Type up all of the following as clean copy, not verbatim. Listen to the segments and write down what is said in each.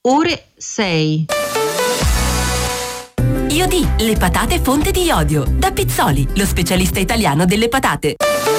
ore 6. Iodì, le patate fonte di iodio. Da Pizzoli, lo specialista italiano delle patate.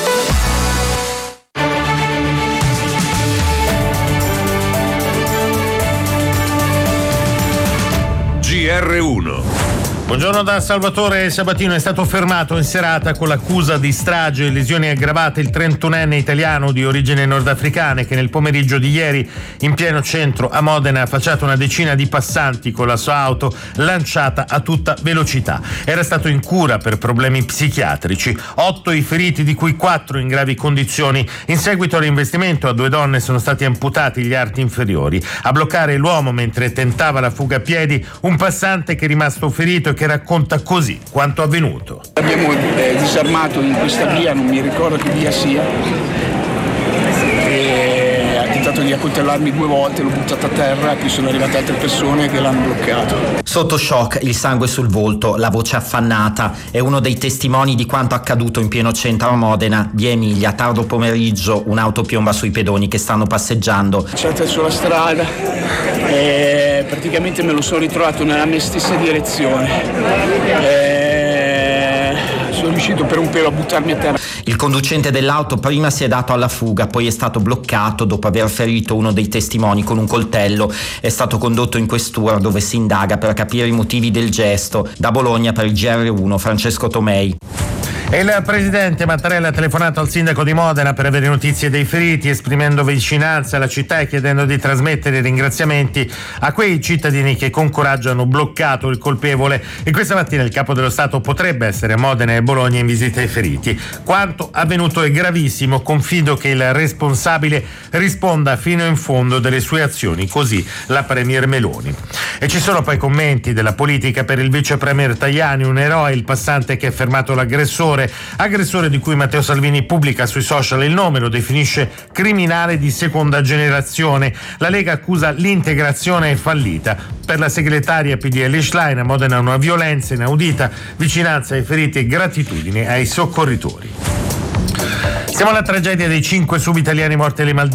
GR1. Buongiorno da Salvatore Sabatino. È stato fermato in serata con l'accusa di strage e lesioni aggravate il 31enne italiano di origine nordafricana che nel pomeriggio di ieri in pieno centro a Modena ha affacciato una decina di passanti con la sua auto lanciata a tutta velocità. Era stato in cura per problemi psichiatrici. 8 i feriti, di cui 4 in gravi condizioni. In seguito all'investimento a 2 donne sono stati amputati gli arti inferiori. A bloccare l'uomo mentre tentava la fuga a piedi un passante che è rimasto ferito e che racconta così quanto avvenuto. Abbiamo disarmato in questa via, non mi ricordo che via sia, e ha tentato di accoltellarmi 2 volte, l'ho buttato a terra, poi sono arrivate altre persone che l'hanno bloccato. Sotto shock, il sangue sul volto, la voce affannata, è uno dei testimoni di quanto accaduto in pieno centro a Modena, via Emilia. Tardo pomeriggio un'auto piomba sui pedoni che stanno passeggiando. C'è sulla strada e praticamente me lo sono ritrovato nella mia stessa direzione. Sono riuscito per un pelo a buttarmi a terra. Il conducente dell'auto prima si è dato alla fuga, poi è stato bloccato dopo aver ferito uno dei testimoni con un coltello. È stato condotto in questura dove si indaga per capire i motivi del gesto. Da Bologna per il GR1 Francesco Tomei. E il presidente Mattarella ha telefonato al sindaco di Modena per avere notizie dei feriti, esprimendo vicinanza alla città e chiedendo di trasmettere ringraziamenti a quei cittadini che con coraggio hanno bloccato il colpevole. E questa mattina il capo dello Stato potrebbe essere a Modena e Bologna in visita ai feriti. Quanto avvenuto è gravissimo, confido che il responsabile risponda fino in fondo delle sue azioni, così la premier Meloni. E ci sono poi commenti della politica per il vice premier Tajani, un eroe, il passante che ha fermato l'aggressore di cui Matteo Salvini pubblica sui social il nome, lo definisce criminale di seconda generazione. La Lega accusa l'integrazione fallita. Per la segretaria PDL Schlein a Modena una violenza inaudita, vicinanza ai feriti e gratitudine ai soccorritori. Siamo alla tragedia dei 5 subitaliani morti alle Maldive.